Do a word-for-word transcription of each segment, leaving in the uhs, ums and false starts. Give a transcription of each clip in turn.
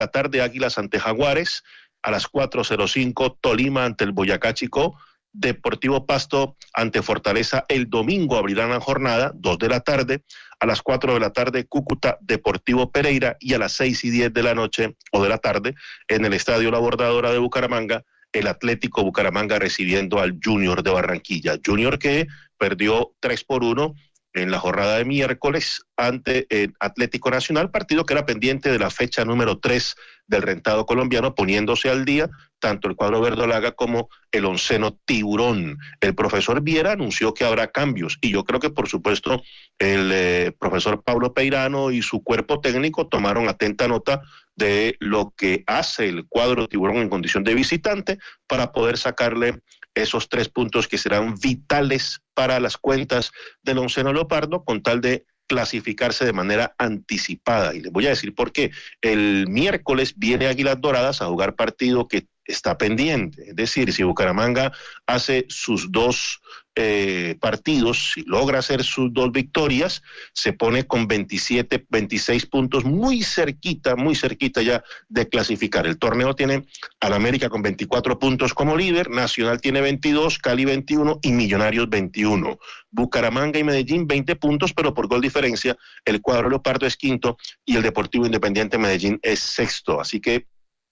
la tarde Águilas ante Jaguares, a las cuatro cero cinco Tolima ante el Boyacá Chicó, Deportivo Pasto ante Fortaleza el domingo abrirán la jornada, dos de la tarde, a las cuatro de la tarde Cúcuta Deportivo Pereira y a las seis y diez de la noche o de la tarde en el Estadio La Bordadora de Bucaramanga, el Atlético Bucaramanga recibiendo al Junior de Barranquilla. Junior que perdió tres por uno en la jornada de miércoles ante el Atlético Nacional, partido que era pendiente de la fecha número tres del rentado colombiano, poniéndose al día tanto el cuadro verdolaga como el onceno tiburón. El profesor Viera anunció que habrá cambios y yo creo que por supuesto el eh, profesor Pablo Peirano y su cuerpo técnico tomaron atenta nota de lo que hace el cuadro tiburón en condición de visitante para poder sacarle esos tres puntos que serán vitales para las cuentas del onceno leopardo con tal de clasificarse de manera anticipada. Y les voy a decir por qué. El miércoles viene Águilas Doradas a jugar partido que está pendiente. Es decir, si Bucaramanga hace sus dos eh, partidos, si logra hacer sus dos victorias, se pone con veintisiete, veintiséis puntos, muy cerquita, muy cerquita ya de clasificar. El torneo tiene al América con veinticuatro puntos como líder, Nacional tiene veintidós, Cali veintiuno y Millonarios veintiuno. Bucaramanga y Medellín veinte puntos, pero por gol diferencia, el cuadro leopardo es quinto y el Deportivo Independiente Medellín es sexto. Así que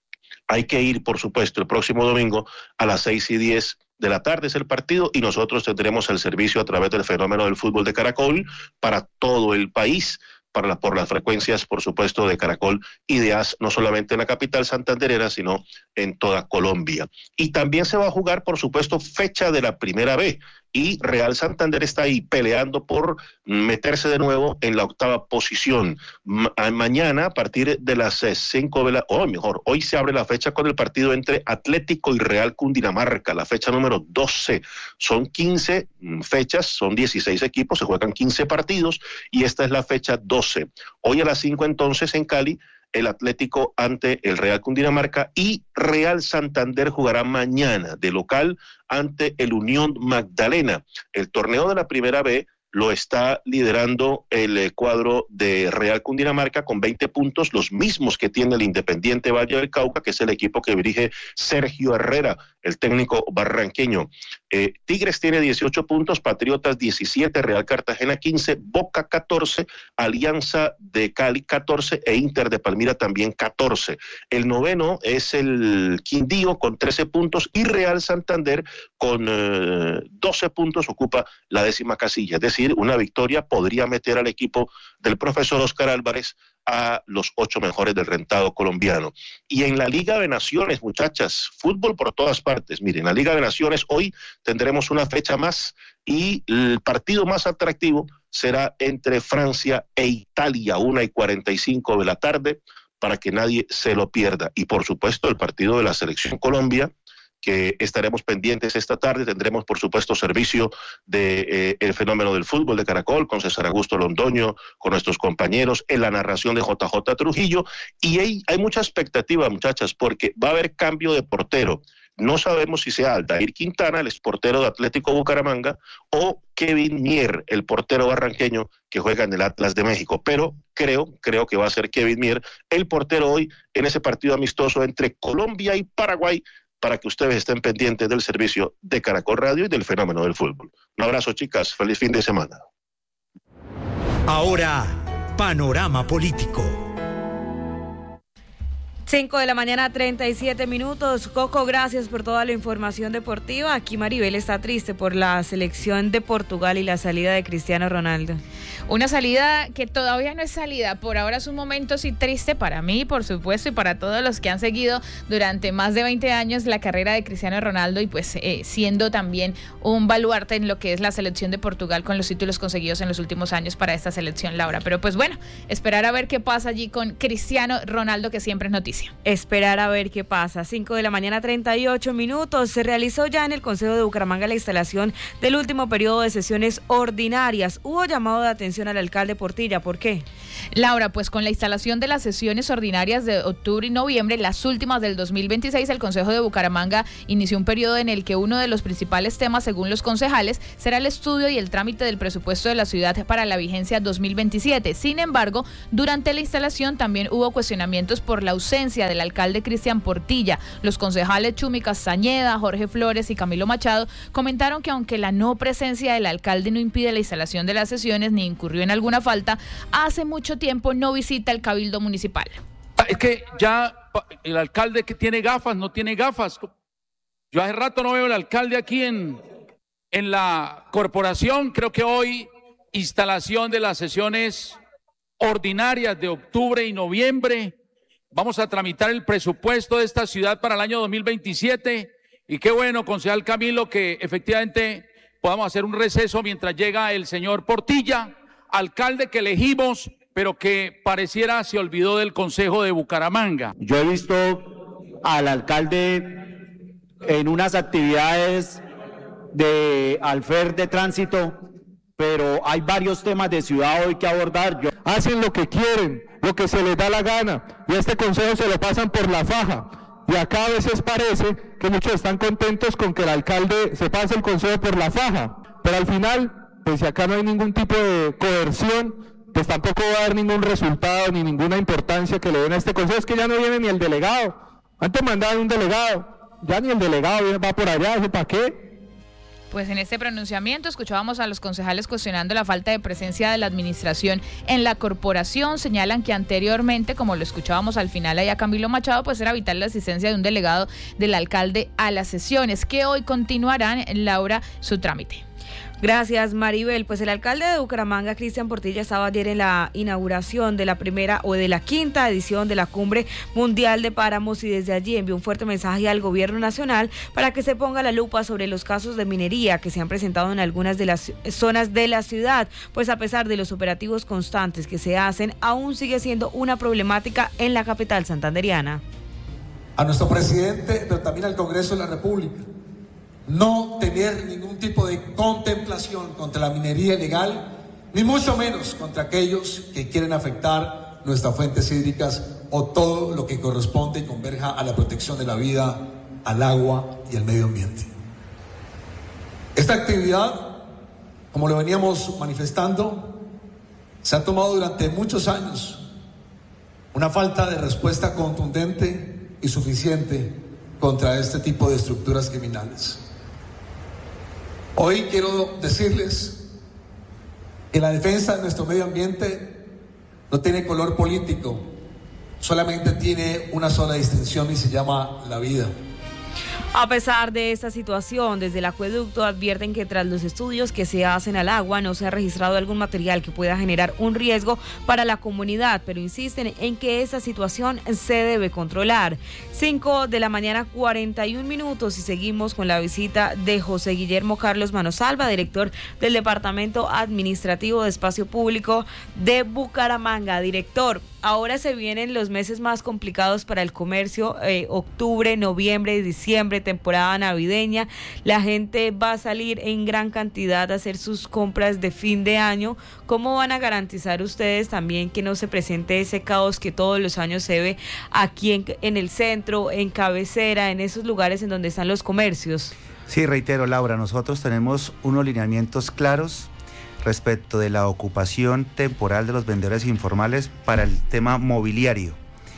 hay que ir, por supuesto, el próximo domingo a las seis y diez de la tarde es el partido y nosotros tendremos el servicio a través del fenómeno del fútbol de Caracol para todo el país, para la, por las frecuencias, por supuesto, de Caracol y de A S, no solamente en la capital santanderera, sino en toda Colombia. Y también se va a jugar, por supuesto, fecha de la Primera B, y Real Santander está ahí peleando por meterse de nuevo en la octava posición. Ma- mañana, a partir de las cinco de la, o mejor, hoy se abre la fecha con el partido entre Atlético y Real Cundinamarca, la fecha número doce. Son quince fechas, son dieciséis equipos, se juegan quince partidos, y esta es la fecha doce. Hoy a las cinco entonces en Cali, el Atlético ante el Real Cundinamarca y Real Santander jugará mañana de local ante el Unión Magdalena. El torneo de la Primera B lo está liderando el eh, cuadro de Real Cundinamarca con veinte puntos, los mismos que tiene el Independiente Valle del Cauca, que es el equipo que dirige Sergio Herrera, el técnico barranqueño. Eh, Tigres tiene dieciocho puntos, Patriotas diecisiete, Real Cartagena quince, Boca catorce, Alianza de Cali catorce e Inter de Palmira también catorce. El noveno es el Quindío con trece puntos y Real Santander con eh, doce puntos ocupa la décima casilla. Es decir, una victoria podría meter al equipo del profesor Oscar Álvarez a los ocho mejores del rentado colombiano. Y en la Liga de Naciones, muchachas, fútbol por todas partes. Miren, en la Liga de Naciones hoy tendremos una fecha más y el partido más atractivo será entre Francia e Italia, una y cuarenta y cinco de la tarde, para que nadie se lo pierda. Y por supuesto el partido de la Selección Colombia, que estaremos pendientes esta tarde. Tendremos, por supuesto, servicio de eh, el fenómeno del fútbol de Caracol con César Augusto Londoño, con nuestros compañeros, en la narración de J J Trujillo. Y hay, hay mucha expectativa, muchachas, porque va a haber cambio de portero. No sabemos si sea Aldair Quintana, el exportero de Atlético Bucaramanga, o Kevin Mier, el portero barranqueño que juega en el Atlas de México. Pero creo, creo que va a ser Kevin Mier el portero hoy en ese partido amistoso entre Colombia y Paraguay, para que ustedes estén pendientes del servicio de Caracol Radio y del fenómeno del fútbol. Un abrazo, chicas. Feliz fin de semana. Ahora, Panorama Político. cinco de la mañana, treinta y siete minutos. Coco, gracias por toda la información deportiva. Aquí Maribel está triste por la selección de Portugal y la salida de Cristiano Ronaldo. Una salida que todavía no es salida, por ahora es un momento sí triste para mí, por supuesto, y para todos los que han seguido durante más de veinte años la carrera de Cristiano Ronaldo y pues eh, siendo también un baluarte en lo que es la selección de Portugal con los títulos conseguidos en los últimos años para esta selección, Laura. Pero pues bueno, esperar a ver qué pasa allí con Cristiano Ronaldo, que siempre es noticia. Esperar a ver qué pasa. cinco de la mañana, treinta y ocho minutos. Se realizó ya en el Consejo de Bucaramanga la instalación del último periodo de sesiones ordinarias. Hubo llamado de atención al alcalde Portilla. ¿Por qué? Laura, pues con la instalación de las sesiones ordinarias de octubre y noviembre, las últimas del dos mil veintiséis, el Consejo de Bucaramanga inició un periodo en el que uno de los principales temas, según los concejales, será el estudio y el trámite del presupuesto de la ciudad para la vigencia dos mil veintisiete. Sin embargo, durante la instalación también hubo cuestionamientos por la ausencia presencia del alcalde Cristian Portilla. Los concejales Chumi Castañeda, Jorge Flores y Camilo Machado comentaron que aunque la no presencia del alcalde no impide la instalación de las sesiones ni incurrió en alguna falta, hace mucho tiempo no visita el Cabildo Municipal. Es que ya el alcalde que tiene gafas, no tiene gafas. Yo hace rato no veo al alcalde aquí en, en la corporación. Creo que hoy instalación de las sesiones ordinarias de octubre y noviembre. Vamos a tramitar el presupuesto de esta ciudad para el año dos mil veintisiete. Y qué bueno, concejal Camilo, que efectivamente podamos hacer un receso mientras llega el señor Portilla, alcalde que elegimos, pero que pareciera se olvidó del Consejo de Bucaramanga. Yo he visto al alcalde en unas actividades de alfer de tránsito, pero hay varios temas de ciudad hoy que abordar. Yo... Hacen lo que quieren, lo que se les da la gana, y este consejo se lo pasan por la faja. Y acá a veces parece que muchos están contentos con que el alcalde se pase el consejo por la faja, pero al final, pues si acá no hay ningún tipo de coerción, pues tampoco va a dar ningún resultado ni ninguna importancia que le den a este consejo. Es que ya no viene ni el delegado. Antes mandaban un delegado, ya ni el delegado va por allá, ¿eso para qué? Pues en este pronunciamiento escuchábamos a los concejales cuestionando la falta de presencia de la administración en la corporación. Señalan que anteriormente, como lo escuchábamos al final ahí a Camilo Machado, pues era vital la asistencia de un delegado del alcalde a las sesiones, que hoy continuarán, Laura, su trámite. Gracias, Maribel. Pues el alcalde de Bucaramanga, Cristian Portilla, estaba ayer en la inauguración de la primera o de la quinta edición de la Cumbre Mundial de Páramos y desde allí envió un fuerte mensaje al gobierno nacional para que se ponga la lupa sobre los casos de minería que se han presentado en algunas de las zonas de la ciudad, pues a pesar de los operativos constantes que se hacen, aún sigue siendo una problemática en la capital santandereana. A nuestro presidente, pero también al Congreso de la República, no tener ningún tipo de contemplación contra la minería ilegal, ni mucho menos contra aquellos que quieren afectar nuestras fuentes hídricas o todo lo que corresponde y converja a la protección de la vida, al agua y al medio ambiente. Esta actividad, como lo veníamos manifestando, se ha tomado durante muchos años una falta de respuesta contundente y suficiente contra este tipo de estructuras criminales. Hoy quiero decirles que la defensa de nuestro medio ambiente no tiene color político, solamente tiene una sola distinción y se llama la vida. A pesar de esta situación, desde el acueducto advierten que tras los estudios que se hacen al agua no se ha registrado algún material que pueda generar un riesgo para la comunidad, pero insisten en que esta situación se debe controlar. cinco de la mañana, cuarenta y un minutos, y seguimos con la visita de José Guillermo Carlos Manosalva, director del Departamento Administrativo de Espacio Público de Bucaramanga. Director, ahora se vienen los meses más complicados para el comercio, eh, octubre, noviembre y diciembre, temporada navideña. La gente va a salir en gran cantidad a hacer sus compras de fin de año. ¿Cómo van a garantizar ustedes también que no se presente ese caos que todos los años se ve aquí en, en el centro, en Cabecera, en esos lugares en donde están los comercios? Sí, reitero, Laura, nosotros tenemos unos lineamientos claros respecto de la ocupación temporal de los vendedores informales para el tema mobiliario.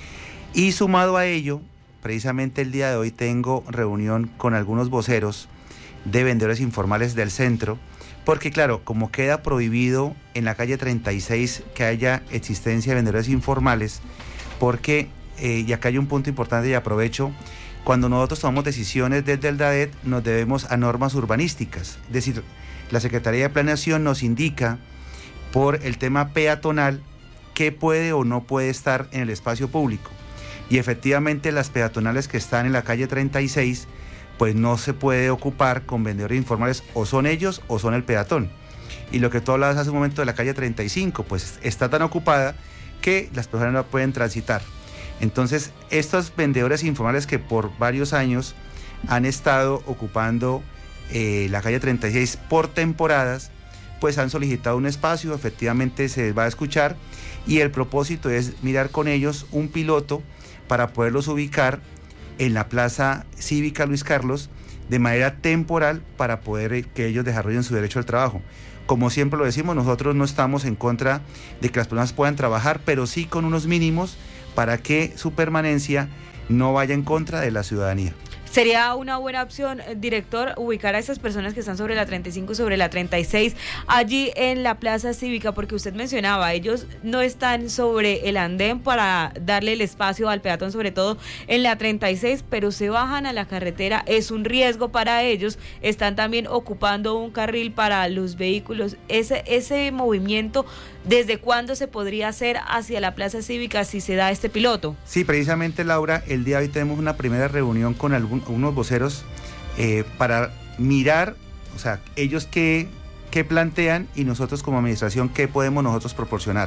Y sumado a ello, precisamente el día de hoy tengo reunión con algunos voceros de vendedores informales del centro, porque claro, como queda prohibido en la calle treinta y seis que haya existencia de vendedores informales, porque, eh, y acá hay un punto importante y aprovecho, cuando nosotros tomamos decisiones desde el DADET nos debemos a normas urbanísticas, es decir, la Secretaría de Planeación nos indica por el tema peatonal qué puede o no puede estar en el espacio público. Y efectivamente las peatonales que están en la calle treinta y seis, pues no se puede ocupar con vendedores informales, o son ellos o son el peatón. Y lo que tú hablabas hace un momento de la calle treinta y cinco, pues está tan ocupada que las personas no pueden transitar. Entonces, estos vendedores informales que por varios años han estado ocupando eh, la calle treinta y seis por temporadas, pues han solicitado un espacio, efectivamente se les va a escuchar, y el propósito es mirar con ellos un piloto para poderlos ubicar en la Plaza Cívica Luis Carlos de manera temporal para poder que ellos desarrollen su derecho al trabajo. Como siempre lo decimos, nosotros no estamos en contra de que las personas puedan trabajar, pero sí con unos mínimos para que su permanencia no vaya en contra de la ciudadanía. Sería una buena opción, director, ubicar a esas personas que están sobre la treinta y cinco, sobre la treinta y seis, allí en la Plaza Cívica, porque usted mencionaba, ellos no están sobre el andén para darle el espacio al peatón, sobre todo en la treinta y seis, pero se bajan a la carretera, es un riesgo para ellos, están también ocupando un carril para los vehículos. Ese, ese movimiento, ¿desde cuándo se podría hacer hacia la Plaza Cívica si se da este piloto? Sí, precisamente, Laura, el día de hoy tenemos una primera reunión con algún, unos voceros eh, para mirar, o sea, ellos qué, qué plantean y nosotros como administración qué podemos nosotros proporcionar.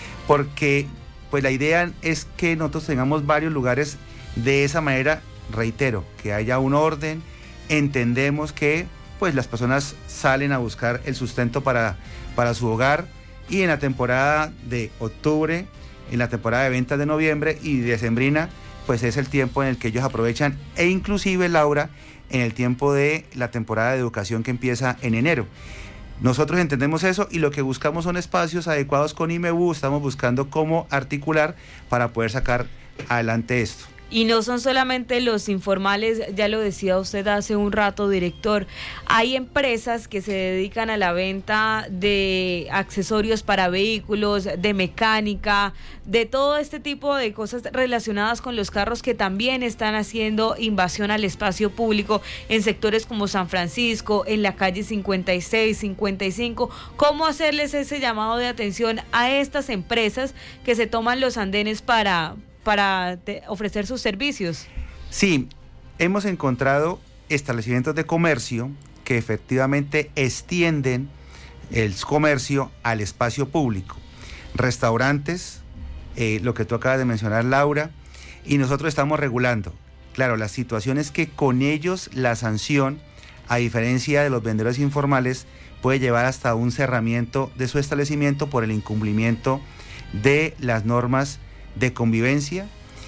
Porque pues la idea es que nosotros tengamos varios lugares de esa manera, reitero, que haya un orden, entendemos que pues las personas salen a buscar el sustento para, para su hogar, y en la temporada de octubre, en la temporada de ventas de noviembre y decembrina, pues es el tiempo en el que ellos aprovechan, e inclusive, Laura, en el tiempo de la temporada de educación que empieza en enero. Nosotros entendemos eso y lo que buscamos son espacios adecuados con I M E U, estamos buscando cómo articular para poder sacar adelante esto. Y no son solamente los informales, ya lo decía usted hace un rato, director, hay empresas que se dedican a la venta de accesorios para vehículos, de mecánica, de todo este tipo de cosas relacionadas con los carros que también están haciendo invasión al espacio público en sectores como San Francisco, en la calle cincuenta y seis, cincuenta y cinco. ¿Cómo hacerles ese llamado de atención a estas empresas que se toman los andenes para... para te, ofrecer sus servicios? Sí, hemos encontrado establecimientos de comercio que efectivamente extienden el comercio al espacio público. Restaurantes, eh, lo que tú acabas de mencionar, Laura, y nosotros estamos regulando. Claro, la situación es que con ellos la sanción, a diferencia de los vendedores informales, puede llevar hasta un cerramiento de su establecimiento por el incumplimiento de las normas de convivencia,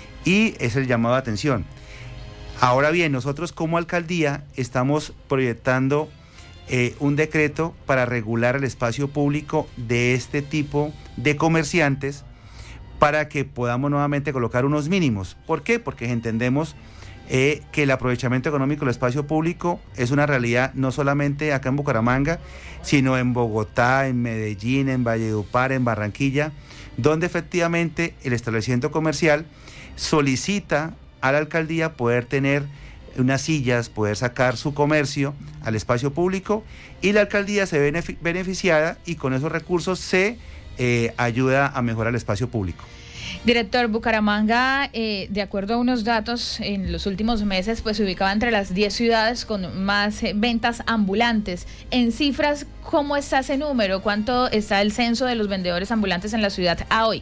y es el llamado de atención. Ahora bien, nosotros como alcaldía estamos proyectando eh, un decreto para regular el espacio público de este tipo de comerciantes para que podamos nuevamente colocar unos mínimos. ¿Por qué? Porque entendemos eh, que el aprovechamiento económico del espacio público es una realidad no solamente acá en Bucaramanga, sino en Bogotá, en Medellín, en Valledupar, en Barranquilla, donde efectivamente el establecimiento comercial solicita a la alcaldía poder tener unas sillas, poder sacar su comercio al espacio público, y la alcaldía se ve beneficiada y con esos recursos se eh, ayuda a mejorar el espacio público. Director, Bucaramanga, eh, de acuerdo a unos datos, en los últimos meses pues se ubicaba entre las diez ciudades con más eh, ventas ambulantes. En cifras, ¿cómo está ese número? ¿Cuánto está el censo de los vendedores ambulantes en la ciudad a hoy?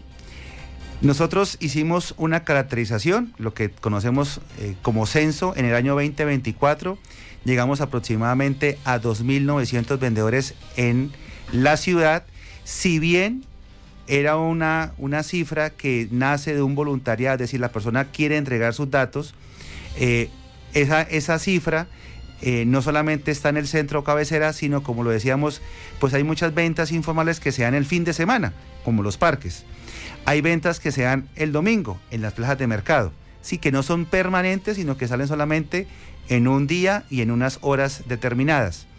Nosotros hicimos una caracterización, lo que conocemos eh, como censo, en el año veinte veinticuatro. Llegamos aproximadamente a dos mil novecientos vendedores en la ciudad, si bien era una, una cifra que nace de un voluntariado, es decir, la persona quiere entregar sus datos. Eh, esa, esa cifra eh, no solamente está en el centro cabecera, sino, como lo decíamos, pues hay muchas ventas informales que se dan el fin de semana, como los parques. Hay ventas que se dan el domingo en las plazas de mercado, sí, que no son permanentes, sino que salen solamente en un día y en unas horas determinadas.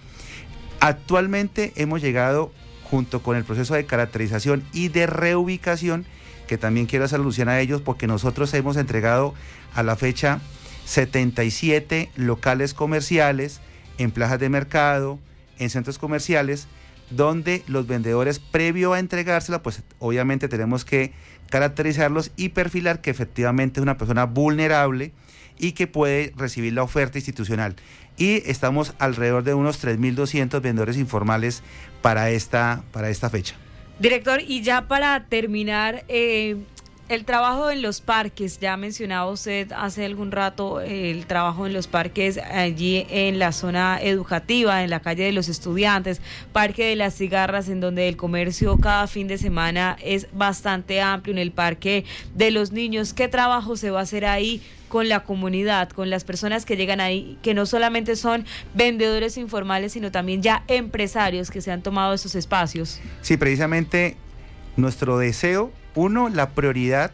Actualmente hemos llegado, junto con el proceso de caracterización y de reubicación, que también quiero hacer alusión a ellos, porque nosotros hemos entregado a la fecha setenta y siete locales comerciales en plazas de mercado, en centros comerciales, donde los vendedores, previo a entregársela, pues obviamente tenemos que caracterizarlos y perfilar que efectivamente es una persona vulnerable y que puede recibir la oferta institucional. Y estamos alrededor de unos tres mil doscientos vendedores informales para esta, para esta fecha. Director, y ya para terminar, eh, el trabajo en los parques, ya mencionaba usted hace algún rato eh, el trabajo en los parques allí en la zona educativa, en la calle de los estudiantes, Parque de las Cigarras, en donde el comercio cada fin de semana es bastante amplio, en el Parque de los Niños. ¿Qué trabajo se va a hacer ahí con la comunidad, con las personas que llegan ahí, que no solamente son vendedores informales, sino también ya empresarios que se han tomado esos espacios? Sí, precisamente nuestro deseo, uno, la prioridad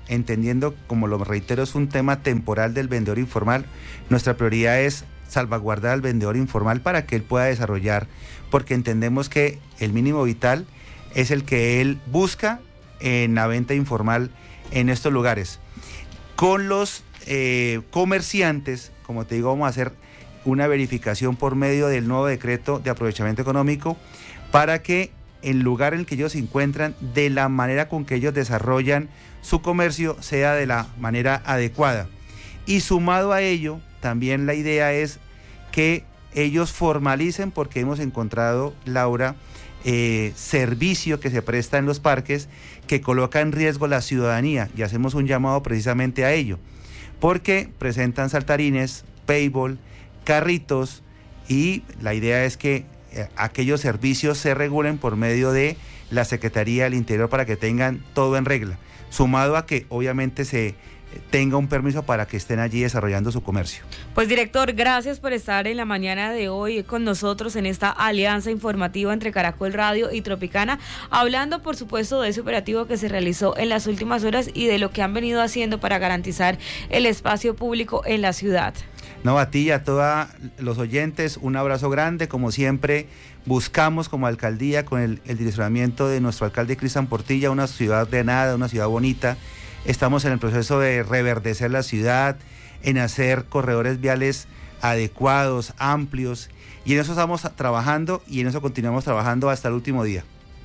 entendiendo, como lo reitero, es un tema temporal del vendedor informal, nuestra prioridad es salvaguardar al vendedor informal para que él pueda desarrollar, porque entendemos que el mínimo vital es el que él busca en la venta informal en estos lugares. Con los eh, comerciantes, como te digo, vamos a hacer una verificación por medio del nuevo decreto de aprovechamiento económico para que el lugar en el que ellos se encuentran, de la manera con que ellos desarrollan su comercio, sea de la manera adecuada. Y sumado a ello, también la idea es que ellos formalicen, porque hemos encontrado, Laura, eh, servicio que se presta en los parques que coloca en riesgo la ciudadanía, y hacemos un llamado precisamente a ello, porque presentan saltarines, paintball, carritos, y la idea es que eh, aquellos servicios se regulen por medio de la Secretaría del Interior para que tengan todo en regla, sumado a que obviamente se tenga un permiso para que estén allí desarrollando su comercio. Pues director, gracias por estar en la mañana de hoy con nosotros en esta alianza informativa entre Caracol Radio y Tropicana, hablando por supuesto de ese operativo que se realizó en las últimas horas y de lo que han venido haciendo para garantizar el espacio público en la ciudad. No, a ti y a todos los oyentes, un abrazo grande. Como siempre, buscamos como alcaldía, con el, el direccionamiento de nuestro alcalde Cristian Portilla, una ciudad ordenada, una ciudad bonita. Estamos en el proceso de reverdecer la ciudad, en hacer corredores viales adecuados, amplios, y en eso estamos trabajando y en eso continuamos trabajando hasta el último día.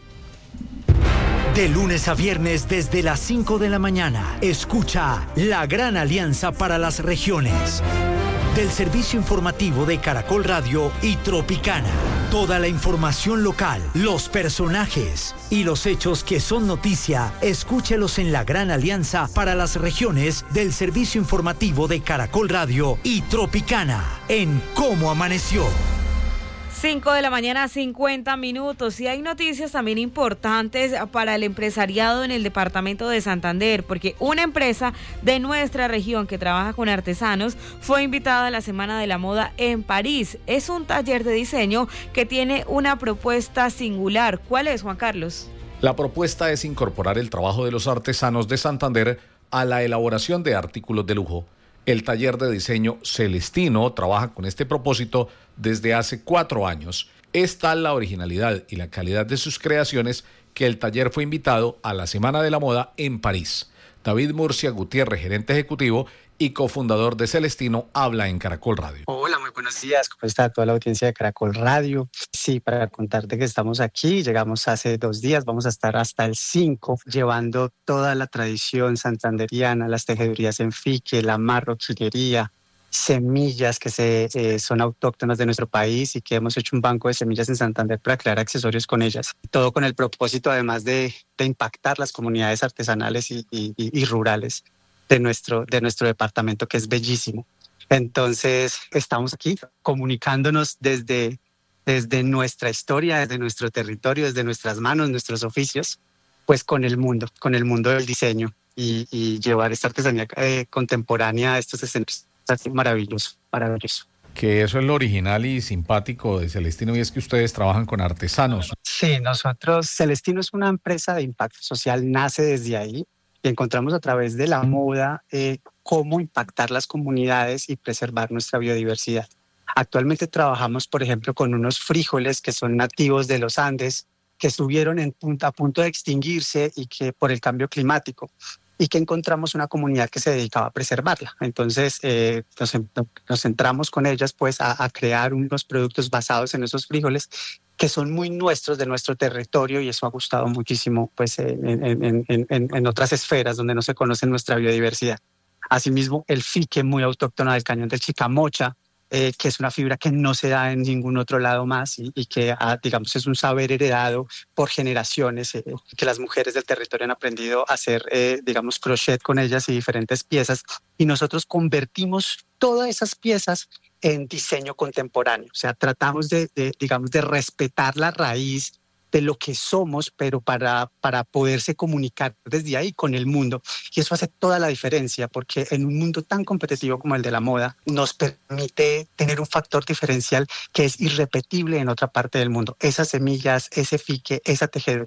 De lunes a viernes desde las cinco de la mañana, escucha La Gran Alianza para las Regiones, del servicio informativo de Caracol Radio y Tropicana. Toda la información local, los personajes y los hechos que son noticia, escúchelos en La Gran Alianza para las Regiones del servicio informativo de Caracol Radio y Tropicana, en Cómo Amaneció. cinco de la mañana, cincuenta minutos. Y hay noticias también importantes para el empresariado en el departamento de Santander, porque una empresa de nuestra región que trabaja con artesanos fue invitada a la Semana de la Moda en París. Es un taller de diseño que tiene una propuesta singular. ¿Cuál es, Juan Carlos? La propuesta es incorporar el trabajo de los artesanos de Santander a la elaboración de artículos de lujo. El taller de diseño Celestino trabaja con este propósito desde hace cuatro años. Es tal la originalidad y la calidad de sus creaciones que el taller fue invitado a la Semana de la Moda en París. David Murcia Gutiérrez, gerente ejecutivo y cofundador de Celestino, habla en Caracol Radio. Hola, muy buenos días. ¿Cómo está toda la audiencia de Caracol Radio? Sí, para contarte que estamos aquí, llegamos hace dos días, vamos a estar hasta el cinco, llevando toda la tradición santanderiana, las tejedurías en fique, la marroquinería, semillas que se, eh, son autóctonas de nuestro país y que hemos hecho un banco de semillas en Santander para crear accesorios con ellas. Todo con el propósito, además de, de impactar las comunidades artesanales y, y, y rurales de nuestro, de nuestro departamento, que es bellísimo. Entonces, estamos aquí comunicándonos desde, desde nuestra historia, desde nuestro territorio, desde nuestras manos, nuestros oficios, pues con el mundo, con el mundo del diseño y, y llevar esta artesanía eh, contemporánea a estos escenarios. Maravilloso, maravilloso. Que eso es lo original y simpático de Celestino, y es que ustedes trabajan con artesanos. Sí, nosotros, Celestino es una empresa de impacto social, nace desde ahí y encontramos a través de la moda eh, cómo impactar las comunidades y preservar nuestra biodiversidad. Actualmente trabajamos, por ejemplo, con unos frijoles que son nativos de los Andes, que estuvieron en punta, a punto de extinguirse y que por el cambio climático, y que encontramos una comunidad que se dedicaba a preservarla. Entonces eh, nos, nos centramos con ellas pues a, a crear unos productos basados en esos frijoles que son muy nuestros, de nuestro territorio, y eso ha gustado muchísimo pues en, en, en, en, en otras esferas donde no se conoce nuestra biodiversidad. Asimismo, el fique muy autóctono del cañón del Chicamocha, Eh, que es una fibra que no se da en ningún otro lado más y, y que, ah, digamos, es un saber heredado por generaciones, eh, que las mujeres del territorio han aprendido a hacer, eh, digamos, crochet con ellas y diferentes piezas, y nosotros convertimos todas esas piezas en diseño contemporáneo. O sea, tratamos de, de digamos, de respetar la raíz de lo que somos, pero para, para poderse comunicar desde ahí con el mundo. Y eso hace toda la diferencia, porque en un mundo tan competitivo como el de la moda, nos permite tener un factor diferencial que es irrepetible en otra parte del mundo. Esas semillas, ese fique, esa tejeduría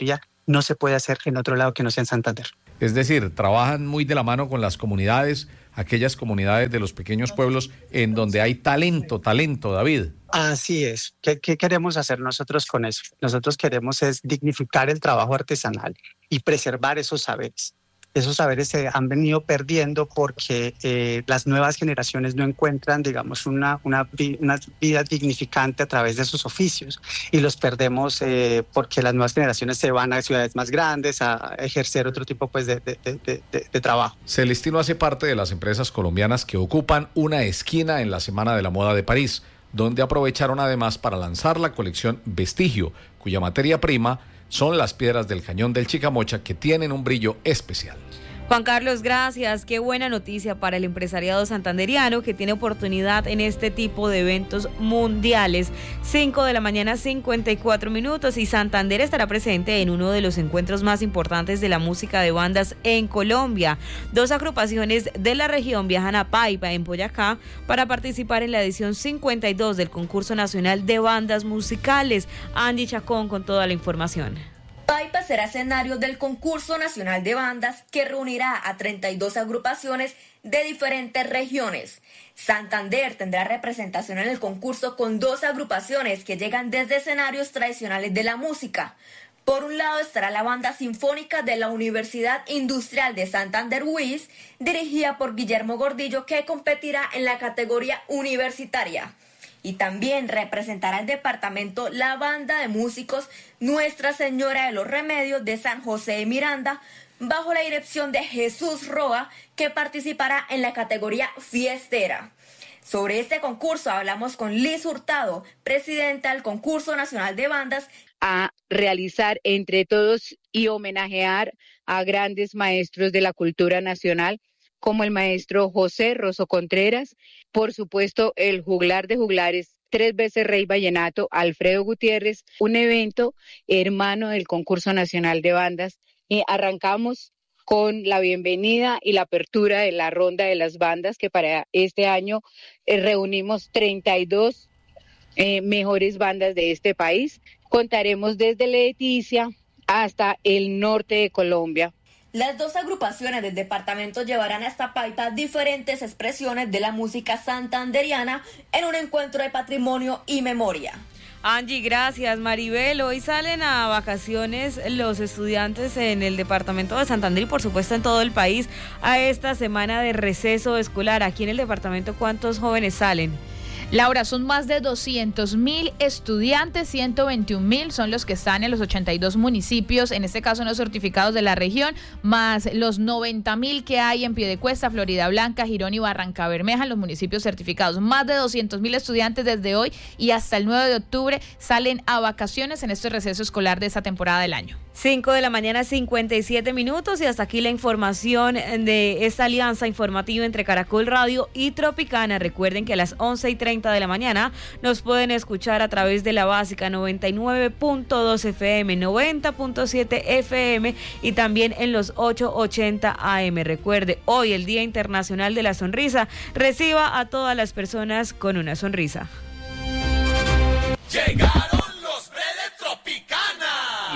no se puede hacer en otro lado que no sea en Santander. Es decir, trabajan muy de la mano con las comunidades, aquellas comunidades de los pequeños pueblos en donde hay talento, talento, David. Así es. ¿Qué, qué queremos hacer nosotros con eso? Nosotros queremos es dignificar el trabajo artesanal y preservar esos saberes. Esos saberes se han venido perdiendo porque eh, las nuevas generaciones no encuentran, digamos, una, una, una vida dignificante a través de sus oficios y los perdemos eh, porque las nuevas generaciones se van a ciudades más grandes a ejercer otro tipo pues, de, de, de, de, de trabajo. Celestino hace parte de las empresas colombianas que ocupan una esquina en la Semana de la Moda de París, donde aprovecharon además para lanzar la colección Vestigio, cuya materia prima son las piedras del Cañón del Chicamocha que tienen un brillo especial. Juan Carlos, gracias. Qué buena noticia para el empresariado santanderiano que tiene oportunidad en este tipo de eventos mundiales. cinco de la mañana, cincuenta y cuatro minutos, y Santander estará presente en uno de los encuentros más importantes de la música de bandas en Colombia. Dos agrupaciones de la región viajan a Paipa, en Boyacá, para participar en la edición cincuenta y dos del Concurso Nacional de Bandas Musicales. Andy Chacón con toda la información. Paipa será escenario del Concurso Nacional de Bandas que reunirá a treinta y dos agrupaciones de diferentes regiones. Santander tendrá representación en el concurso con dos agrupaciones que llegan desde escenarios tradicionales de la música. Por un lado estará la Banda Sinfónica de la Universidad Industrial de Santander U I S, dirigida por Guillermo Gordillo, que competirá en la categoría universitaria. Y también representará el departamento la banda de músicos Nuestra Señora de los Remedios de San José de Miranda, bajo la dirección de Jesús Roa, que participará en la categoría fiestera. Sobre este concurso hablamos con Liz Hurtado, presidenta del Concurso Nacional de Bandas. A realizar entre todos y homenajear a grandes maestros de la cultura nacional, como el maestro José Rosso Contreras, por supuesto el juglar de juglares, tres veces rey vallenato, Alfredo Gutiérrez, un evento hermano del Concurso Nacional de Bandas. Y arrancamos con la bienvenida y la apertura de la ronda de las bandas, que para este año eh, reunimos treinta y dos eh, mejores bandas de este país. Contaremos desde Leticia hasta el norte de Colombia. Las dos agrupaciones del departamento llevarán hasta Paipa diferentes expresiones de la música santanderiana en un encuentro de patrimonio y memoria. Angie, gracias. Maribel, hoy salen a vacaciones los estudiantes en el departamento de Santander y por supuesto en todo el país a esta semana de receso escolar. Aquí en el departamento, ¿cuántos jóvenes salen? Laura, son más de doscientos mil estudiantes, ciento veintiún mil son los que están en los ochenta y dos municipios, en este caso no certificados de la región, más los noventa mil que hay en Piedecuesta, Florida Blanca, Girón y Barranca Bermeja, en los municipios certificados. Más de doscientos mil estudiantes desde hoy y hasta el nueve de octubre salen a vacaciones en este receso escolar de esta temporada del año. cinco de la mañana, cincuenta y siete minutos, y hasta aquí la información de esta alianza informativa entre Caracol Radio y Tropicana. Recuerden que a las once y treinta de la mañana nos pueden escuchar a través de la básica noventa y nueve punto dos F M, noventa punto siete F M y también en los ochocientos ochenta A M. Recuerde, hoy el Día Internacional de la Sonrisa. Reciba a todas las personas con una sonrisa. Llegaron